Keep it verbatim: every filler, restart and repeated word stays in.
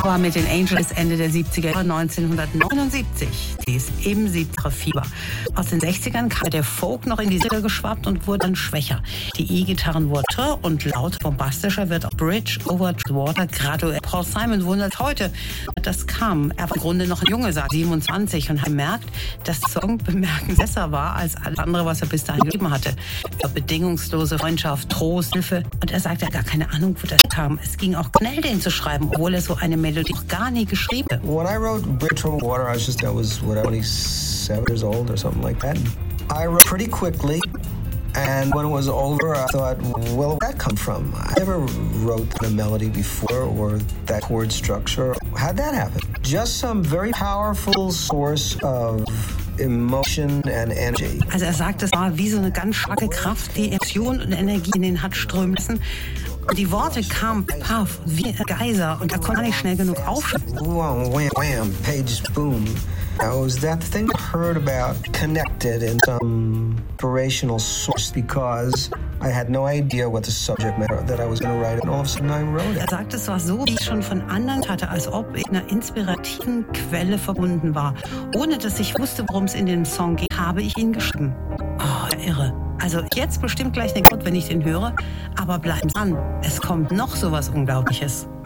war mit den Angels Ende der siebziger, neunzehnhundertneunundsiebzig. Die ist eben siebziger Fieber. Aus den sechzigern kam der Folk noch in die Sitte geschwappt und wurde dann schwächer. Die E-Gitarren wurden teuer und laut, bombastischer wird auch Bridge Over the Water graduell. Paul Simon wundert heute, das kam. Er war im Grunde noch ein Junge, sagt siebenundzwanzig, und hat gemerkt, dass der Song bemerkenswert besser war als alles andere, was er bis dahin gegeben hatte. Über bedingungslose Freundschaft, Trost, Hilfe. Und er sagt, er hat gar keine Ahnung, wo das kam. Es ging auch schnell, den zu schreiben, obwohl er so eine Melodie auch gar nie geschrieben hat. When I wrote Bridge Over Water, I was just, I was, what, twenty-seven years old or something like that. I wrote pretty quickly. And when it was over, I thought, well, where'd that come from? I never wrote a melody before or that chord structure. How'd that happen? Just some very powerful source of emotion and energy. Also er sagt, es war wie so eine ganz starke Kraft, die Emotion und Energie in den hat strömen lassen. Und die Worte kamen, paff, wie ein Geiser, und er konnte nicht schnell genug aufschreiben. Wham, wham, wham, page, boom. Now, was that the thing I heard about connected in some inspirational source because I had no idea what the subject matter that I was going to write, and all of a sudden I wrote it. Er sagt, es war so, wie ich schon von anderen hatte, als ob ich in einer inspirativen Quelle verbunden war. Ohne dass ich wusste, worum es in dem Song geht, habe ich ihn geschrieben. Oh, irre. Also jetzt bestimmt gleich eine Gott, wenn ich den höre, aber bleiben dran. Es kommt noch sowas Unglaubliches.